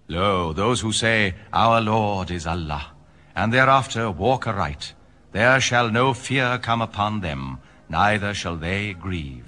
Lo, those who say, Our Lord is Allah, and thereafter walk aright, there shall no fear come upon them, neither shall they grieve.